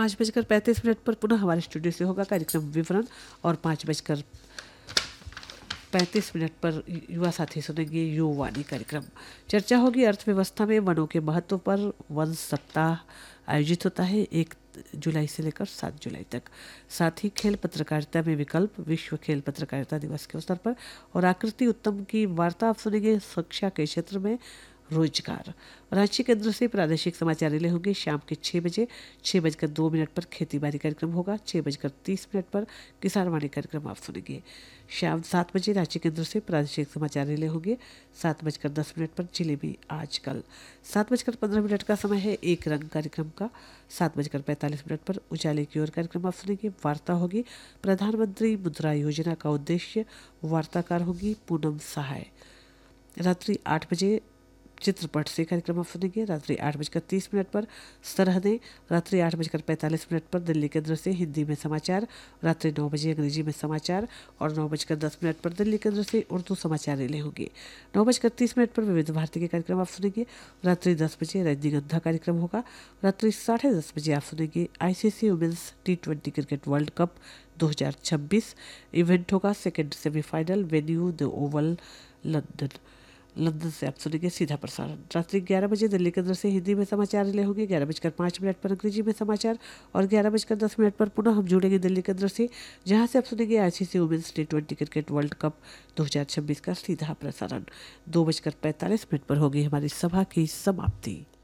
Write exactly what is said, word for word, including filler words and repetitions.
पाँच बजकर पैंतीस मिनट पर पुनः हमारे स्टूडियो से होगा कार्यक्रम विवरण और पाँच बजकर पैंतीस मिनट पर युवा साथी सुनेंगे युवानी कार्यक्रम। चर्चा होगी अर्थव्यवस्था में वनों के महत्व पर। वन सप्ताह आयोजित होता है एक जुलाई से लेकर सात जुलाई तक। साथ ही खेल पत्रकारिता में विकल्प विश्व खेल पत्रकारिता दिवस के अवसर पर और आकृति उत्तम की वार्ता आप सुनेंगे शिक्षा के क्षेत्र में रोजगार। रांची केंद्र से प्रादेशिक समाचार रिले होंगे शाम के छः बजे। छः बजकर दो मिनट पर खेती बाड़ी कार्यक्रम होगा। छः बजकर तीस मिनट पर किसान वाणी कार्यक्रम आप सुनेंगे। शाम सात बजे रांची केंद्र से प्रादेशिक समाचार रिले होंगे। सात बजकर दस मिनट पर जिले में आजकल। सात बजकर पंद्रह मिनट का समय है एक रंग कार्यक्रम का। सात बजकर पैंतालीस मिनट पर उजाले की ओर कार्यक्रम आप सुनेंगे। वार्ता होगी प्रधानमंत्री मुद्रा योजना का उद्देश्य। वार्ताकार होगी पूनम सहाय। रात्रि आठ बजे चित्रपट से कार्यक्रम आप सुनेंगे। रात्रि आठ बजकर तीस मिनट पर सरहदें। रात्रि आठ बजकर पैंतालीस मिनट पर दिल्ली केंद्र से हिंदी में समाचार। रात्रि नौ बजे अंग्रेजी में समाचार और नौ बजकर दस मिनट पर दिल्ली केंद्र से उर्दू समाचार रिले होंगे। नौ बजकर तीस मिनट पर विविध भारती के कार्यक्रम आप सुनेंगे। रात्रि दस बजे रजनीगंधा कार्यक्रम होगा। रात्रि साढ़े दस बजे आप सुनेंगे ICC women's T twenty cricket world cup दो हज़ार छब्बीस इवेंट होगा। Second semifinal venue the Oval London. London से आप सुनेंगे सीधा प्रसारण। रात्रि ग्यारह बजे दिल्ली केंद्र से हिंदी में समाचार रिले होंगे। ग्यारह बजकर पाँच मिनट पर अंग्रेजी में समाचार और ग्यारह बजकर दस मिनट पर पुनः हम जुड़ेंगे दिल्ली केंद्र से, जहां से आप सुनेंगे ICC women's T twenty cricket world cup दो हज़ार छब्बीस का सीधा प्रसारण। दो बजकर पैंतालीस मिनट पर होगी हमारी सभा की समाप्ति।